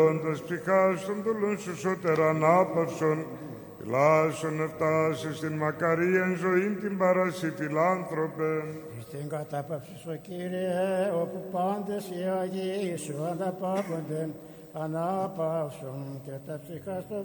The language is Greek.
Όντας ψυχάς των δούλων σου σώτερα ανάπαυσον, ελάσσον εφτάσεις στην μακαρίαν ζωήν την παρασίτηλ άνθρωπε. Στην κατάπαυση σου, Κύριε, όπου πάντες οι Αγίοι σου αναπαύονται, ανάπαυσον και τα ψυχάς των